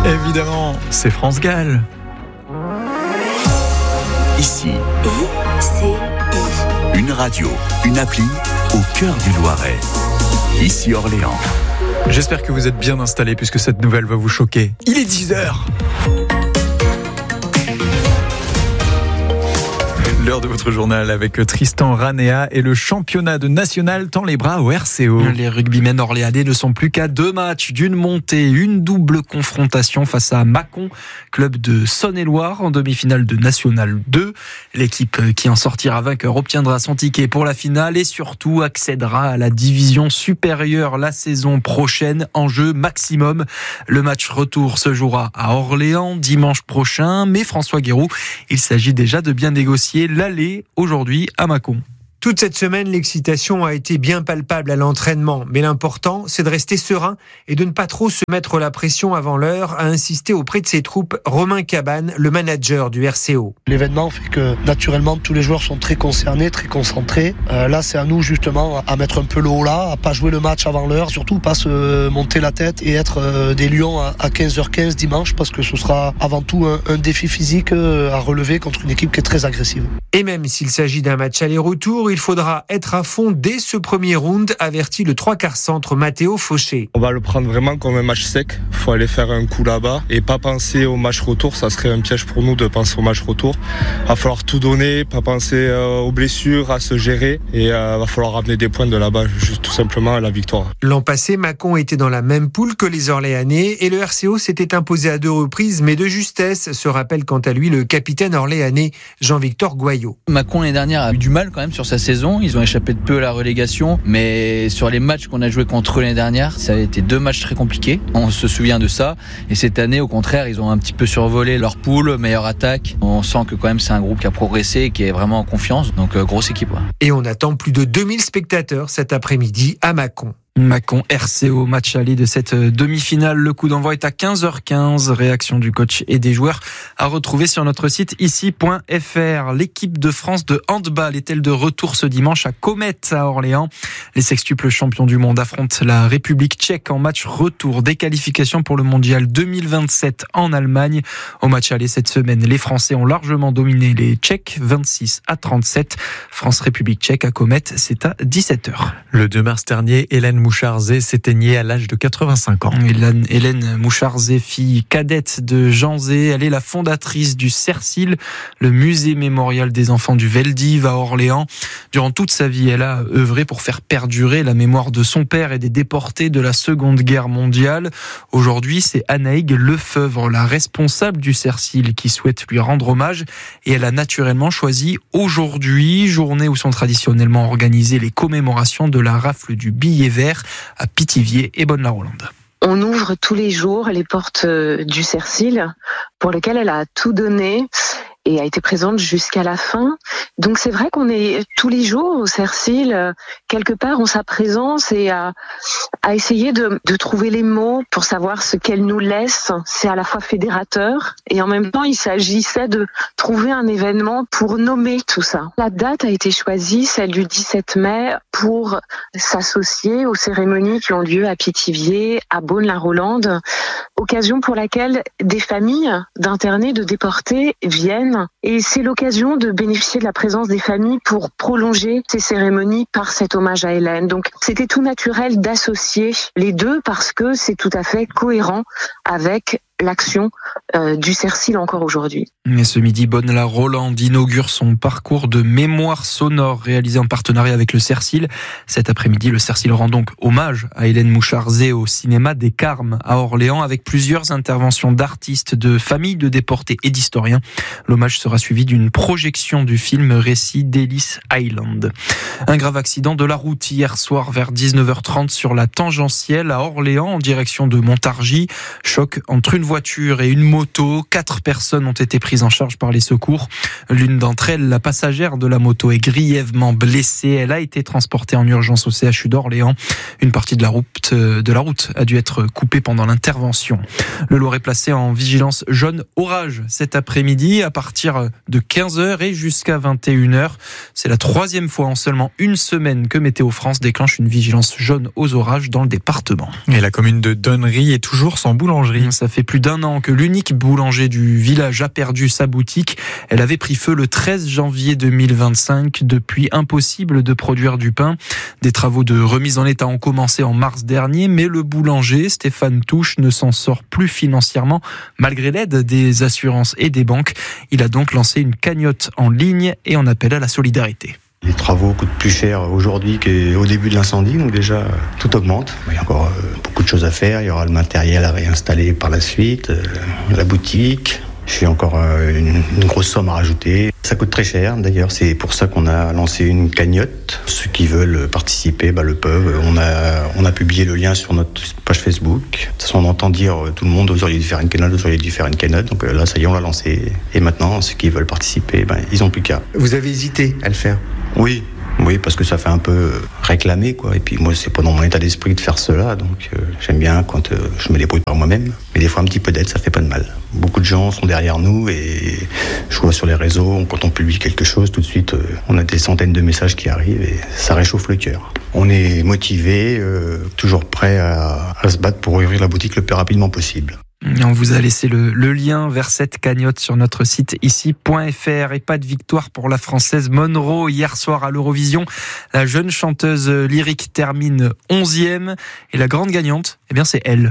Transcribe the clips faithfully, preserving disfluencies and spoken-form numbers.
Évidemment, c'est France Gall. Ici, I C I. une radio, une appli au cœur du Loiret. Ici Orléans. J'espère que vous êtes bien installés puisque cette nouvelle va vous choquer. Il est dix heures. L'heure de votre journal avec Tristan Ranea et le championnat de national tend les bras au R C O. Les rugbymen orléanais ne sont plus qu'à deux matchs d'une montée, une double confrontation face à Mâcon, club de Saône-et-Loire en demi-finale de National deux. L'équipe qui en sortira vainqueur obtiendra son ticket pour la finale et surtout accédera à la division supérieure la saison prochaine. Enjeu maximum. Le match retour se jouera à Orléans dimanche prochain, mais François Guéroux, il s'agit déjà de bien négocier l'aller aujourd'hui à Mâcon. Toute cette semaine, l'excitation a été bien palpable à l'entraînement. Mais l'important, c'est de rester serein et de ne pas trop se mettre la pression avant l'heure, a insisté auprès de ses troupes Romain Cabane, le manager du R C O. L'événement fait que naturellement tous les joueurs sont très concernés, très concentrés. Euh, là, c'est à nous justement à mettre un peu le haut là, à pas jouer le match avant l'heure, surtout pas se monter la tête et être euh, des lions à quinze heures quinze dimanche, parce que ce sera avant tout un, un défi physique à relever contre une équipe qui est très agressive. Et même s'il s'agit d'un match aller-retour, il faudra être à fond dès ce premier round, avertit le trois quarts centre Mathéo Fauché. On va le prendre vraiment comme un match sec. Il faut aller faire un coup là-bas et pas penser au match retour. Ça serait un piège pour nous de penser au match retour. Il va falloir tout donner, pas penser aux blessures, à se gérer. Et il euh, va falloir ramener des points de là-bas, juste tout simplement à la victoire. L'an passé, Mâcon était dans la même poule que les Orléanais et le R C O s'était imposé à deux reprises, mais de justesse, se rappelle quant à lui le capitaine orléanais Jean-Victor Goyot. Mâcon l'année dernière a eu du mal quand même sur sa saison. Ils ont échappé de peu à la relégation, mais sur les matchs qu'on a joués contre eux l'année dernière, ça a été deux matchs très compliqués. On se souvient de ça. Et cette année, au contraire, ils ont un petit peu survolé leur poule, meilleure attaque. On sent que quand même c'est un groupe qui a progressé et qui est vraiment en confiance. Donc euh, grosse équipe. Ouais. Et on attend plus de deux mille spectateurs cet après-midi à Mâcon. Mâcon R C O, match aller de cette demi-finale. Le coup d'envoi est à quinze heures quinze. Réaction du coach et des joueurs à retrouver sur notre site ici point f r. L'équipe de France de handball est-elle de retour ce dimanche à Comet à Orléans? Les sextuples champions du monde affrontent la République tchèque en match retour des qualifications pour le mondial deux mille vingt-sept en Allemagne. Au match aller cette semaine, les Français ont largement dominé les Tchèques vingt-six à trente-sept. France-République tchèque à Comet, c'est à dix-sept heures. Le deux mars dernier, Hélène Moucharzé s'éteignait à l'âge de quatre-vingt-cinq ans. Hélène, Hélène Moucharzé, fille cadette de Jean Zé, elle est la fondatrice du CERCIL, le musée mémorial des enfants du Veldiv à Orléans. Durant toute sa vie, elle a œuvré pour faire perdurer la mémoire de son père et des déportés de la Seconde Guerre mondiale. Aujourd'hui, c'est Anaïg Lefeuvre, la responsable du CERCIL, qui souhaite lui rendre hommage. Et elle a naturellement choisi aujourd'hui, journée où sont traditionnellement organisées les commémorations de la rafle du billet vert à Pithiviers et Bonne-la-Rolande. On ouvre tous les jours les portes du CERCIL pour lequel elle a tout donné et a été présente jusqu'à la fin. Donc c'est vrai qu'on est tous les jours au CERCIL, quelque part en sa présence et à, à essayer de, de trouver les mots pour savoir ce qu'elle nous laisse. C'est à la fois fédérateur et en même temps il s'agissait de trouver un événement pour nommer tout ça. La date a été choisie, celle du dix-sept mai, pour s'associer aux cérémonies qui ont lieu à Pithiviers, à Beaune-la-Rolande, occasion pour laquelle des familles d'internés, de déportés viennent. Et c'est l'occasion de bénéficier de la présence des familles pour prolonger ces cérémonies par cet hommage à Hélène. Donc c'était tout naturel d'associer les deux parce que c'est tout à fait cohérent avec l'action euh, du CERCIL encore aujourd'hui. Et ce midi, Bonne-la-Rolande inaugure son parcours de mémoire sonore réalisé en partenariat avec le CERCIL. Cet après-midi, le CERCIL rend donc hommage à Hélène Moucharzé au cinéma des Carmes à Orléans avec plusieurs interventions d'artistes, de familles de déportés et d'historiens. L'hommage sera suivi d'une projection du film récit d'Ellis Island. Un grave accident de la route hier soir vers dix-neuf heures trente sur la tangentielle à Orléans en direction de Montargis. Choc entre une voiture et une moto. Quatre personnes ont été prises en charge par les secours. L'une d'entre elles, la passagère de la moto, est grièvement blessée. Elle a été transportée en urgence au C H U d'Orléans. Une partie de la route, de la route a dû être coupée pendant l'intervention. Le Loiret est placé en vigilance jaune orage cet après-midi à partir de quinze heures et jusqu'à vingt et une heures. C'est la troisième fois en seulement une semaine que Météo France déclenche une vigilance jaune aux orages dans le département. Et la commune de Donnery est toujours sans boulangerie. Ça fait plus plus d'un an que l'unique boulanger du village a perdu sa boutique. Elle avait pris feu le treize janvier deux mille vingt-cinq. Depuis, impossible de produire du pain. Des travaux de remise en état ont commencé en mars dernier, mais le boulanger Stéphane Touche ne s'en sort plus financièrement malgré l'aide des assurances et des banques. Il a donc lancé une cagnotte en ligne et en appelle à la solidarité. Les travaux coûtent plus cher aujourd'hui qu'au début de l'incendie, donc déjà tout augmente. Il y a encore beaucoup de choses à faire, il y aura le matériel à réinstaller par la suite, la boutique. Je suis encore une, une grosse somme à rajouter. Ça coûte très cher, d'ailleurs, c'est pour ça qu'on a lancé une cagnotte. Ceux qui veulent participer bah, le peuvent. On a, on a publié le lien sur notre page Facebook. De toute façon, on entend dire tout le monde, vous auriez dû faire une cagnotte, vous auriez dû faire une cagnotte. Donc là, ça y est, on l'a lancé. Et maintenant, ceux qui veulent participer, bah, ils n'ont plus qu'à. Vous avez hésité à le faire ? Oui. Oui, parce que ça fait un peu réclamer, quoi. Et puis moi, c'est pas dans mon état d'esprit de faire cela, donc euh, j'aime bien quand euh, je me débrouille par moi-même. Mais des fois, un petit peu d'aide, ça fait pas de mal. Beaucoup de gens sont derrière nous et je vois sur les réseaux, quand on publie quelque chose, tout de suite, euh, on a des centaines de messages qui arrivent et ça réchauffe le cœur. On est motivés, euh, toujours prêts à, à se battre pour ouvrir la boutique le plus rapidement possible. On vous a laissé le, le lien vers cette cagnotte sur notre site ici point f r. Et pas de victoire pour la Française Monroe hier soir à l'Eurovision. La jeune chanteuse lyrique termine onzième et la grande gagnante, eh bien c'est elle.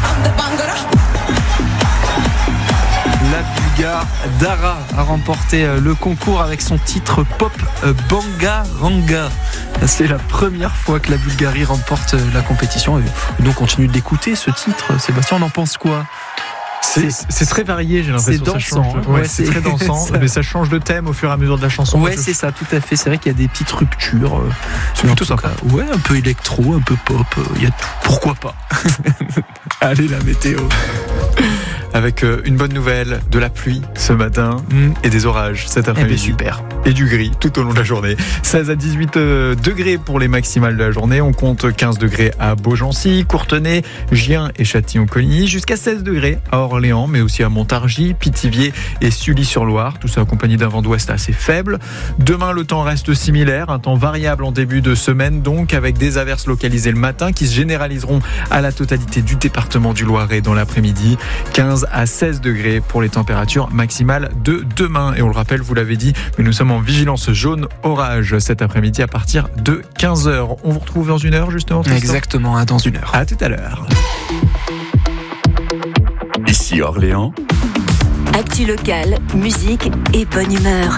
La Bulgare Dara a remporté le concours avec son titre pop Bangaranga. C'est la première fois que la Bulgarie remporte la compétition. Et nous on continue de l'écouter ce titre. Sébastien, on en pense quoi ? C'est, c'est très varié, j'ai l'impression. C'est dansant. Ça change. Ouais, ouais, c'est, c'est très dansant, ça... mais ça change de thème au fur et à mesure de la chanson. Ouais, c'est ça, tout à fait. C'est vrai qu'il y a des petites ruptures. C'est plutôt sympa. Cas, ouais, un peu électro, un peu pop. Il y a tout. Pourquoi pas ? Allez, la météo. Avec une bonne nouvelle, de la pluie ce matin mmh. et des orages cet après-midi. Eh bien, super. Et du gris tout au long de la journée. seize à dix-huit degrés pour les maximales de la journée. On compte quinze degrés à Beaugency, Courtenay, Gien et Châtillon-Coligny. Jusqu'à seize degrés à Orléans, mais aussi à Montargis, Pithiviers et Sully-sur-Loire. Tout ça accompagné d'un vent d'ouest assez faible. Demain, le temps reste similaire. Un temps variable en début de semaine, donc, avec des averses localisées le matin qui se généraliseront à la totalité du département du Loiret dans l'après-midi. quinze à seize degrés pour les températures maximales de demain. Et on le rappelle, vous l'avez dit, mais nous sommes en vigilance jaune orage cet après-midi à partir de quinze heures. On vous retrouve dans une heure justement. Exactement, dans une heure. À tout à l'heure. Ici Orléans. Actu locale, musique et bonne humeur.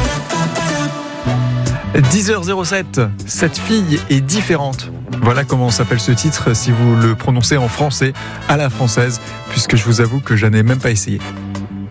dix heures zéro sept, cette fille est différente. Voilà comment s'appelle ce titre si vous le prononcez en français à la française, puisque je vous avoue que je n'ai même pas essayé.